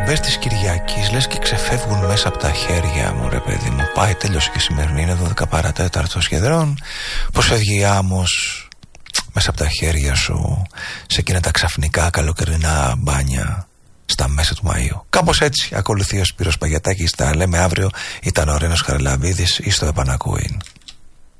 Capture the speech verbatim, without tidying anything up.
εκπομπές της Κυριακής λες και ξεφεύγουν μέσα από τα χέρια μου, ρε παιδί μου. Πάει, τέλειωσε και σημερινή, είναι δώδεκα παρατέταρτο σχεδόν. Πως φεύγει η άμμος μέσα από τα χέρια σου σε εκείνα τα ξαφνικά καλοκαιρινά μπάνια στα μέσα του Μαΐου. Κάπως έτσι ακολουθεί ο Σπύρος Παγιατάκης. Τα λέμε αύριο. Ήταν ο Ρένος Χαραλαμπίδης. Ή στο επανακούειν.